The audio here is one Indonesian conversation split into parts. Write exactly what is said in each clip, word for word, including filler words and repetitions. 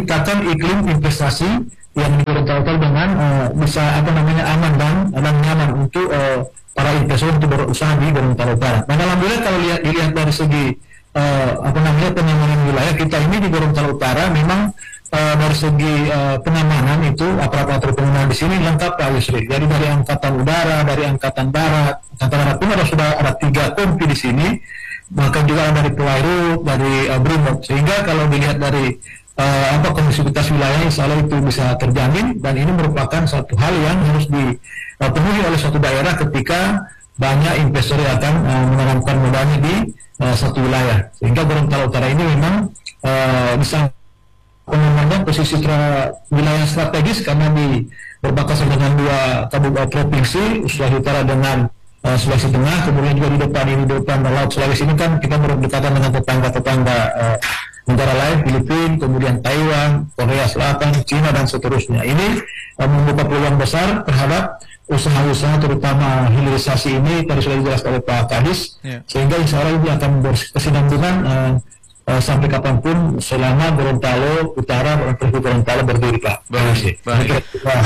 menciptakan iklim investasi yang di Gorontalo Utara dengan uh, bisa apa namanya aman dan dan nyaman untuk uh, para investor untuk berusaha di Gorontalo Utara. Dan alhamdulillah kalau lihat dilihat dari segi uh, apa namanya pengamanan wilayah kita ini di Gorontalo Utara memang uh, dari segi uh, pengamanan itu aparatur pengamanan di sini lengkap Pak Yusri. Jadi dari angkatan udara, dari angkatan darat, angkatan darat pun ada sudah ada tiga kompi di sini, bahkan juga ada dari Polairut, dari uh, Brimob. Sehingga kalau dilihat dari uh, apa kondusivitas wilayah, insya Allah itu bisa terjamin, dan ini merupakan satu hal yang harus dipenuhi oleh suatu daerah ketika banyak investor yang akan uh, menanamkan modalnya di uh, satu wilayah. Sehingga Gorontalo Utara ini memang uh, bisa namanya posisi stra, wilayah strategis karena di berbatasan dengan dua kabupaten provinsi, Sulawesi Utara dengan uh, Sulawesi Tengah, kemudian juga di depan ini di depan Laut Sulawesi ini kan kita berdekatan dengan tetangga-tetangga uh, negara lain, Filipina, kemudian Taiwan, Korea Selatan, Cina dan seterusnya. Ini uh, membuka peluang besar terhadap usaha-usaha terutama hilirisasi ini tadi sudah dijelaskan oleh Pak Kadis, yeah. Sehingga insya Allah ini akan berkesinambungan uh, Uh, sampai kapanpun selama Gorontalo Utara dan Provinsi Gorontalo berdiri, Pak. Baik, baik.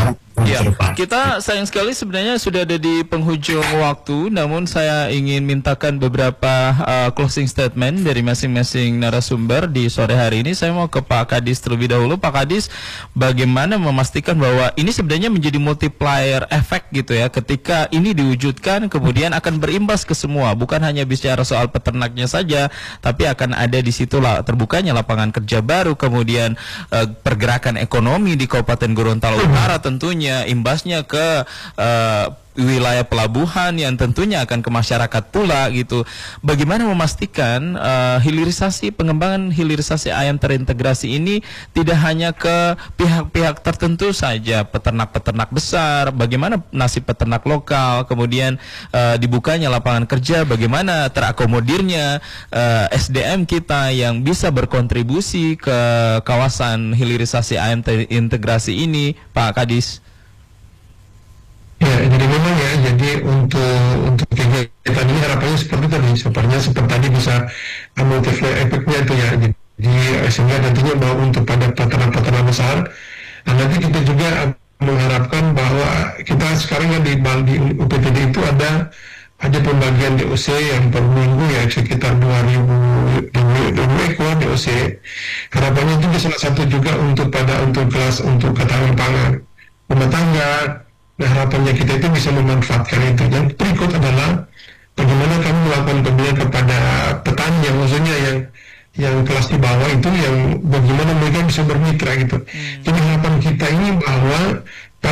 Ya, kita ya. sayang sekali sebenarnya sudah ada di penghujung waktu, namun saya ingin mintakan beberapa uh, closing statement dari masing-masing narasumber di sore hari ini. Saya mau ke Pak Kadis terlebih dahulu. Pak Kadis, bagaimana memastikan bahwa ini sebenarnya menjadi multiplier efek gitu ya, ketika ini diwujudkan kemudian akan berimbas ke semua, bukan hanya bicara soal peternaknya saja, tapi akan ada di situ lah terbukanya lapangan kerja baru, kemudian uh, pergerakan ekonomi di Kabupaten Gorontalo Utara tentunya imbasnya ke uh, wilayah pelabuhan yang tentunya akan ke masyarakat pula gitu. Bagaimana memastikan uh, hilirisasi, pengembangan hilirisasi ayam terintegrasi ini tidak hanya ke pihak-pihak tertentu saja, peternak-peternak besar, bagaimana nasib peternak lokal, kemudian uh, dibukanya lapangan kerja, bagaimana terakomodirnya uh, S D M kita yang bisa berkontribusi ke kawasan hilirisasi ayam terintegrasi ini, Pak Kadis. Ya, jadi memang ya, jadi untuk untuk kegiatan ini harapannya seperti tadi, sepertinya seperti tadi bisa multiplier efeknya itu ya, jadi sehingga nantinya mau untuk pada peternak-peternak besar, dan nanti kita juga mengharapkan bahwa kita sekarang kan di, di U P T D itu ada ada pembagian D O C yang per minggu ya sekitar dua ribu ekor D O C. Harapannya itu salah satu juga untuk pada untuk kelas untuk ketahanan pangan rumah tangga. Nah, harapannya kita itu bisa memanfaatkan itu. Yang berikut adalah bagaimana kami melakukan pembinaan kepada petani yang maksudnya yang yang kelas di bawah itu, yang bagaimana mereka bisa bermitra gitu. Hmm. Jadi harapan kita ini bahwa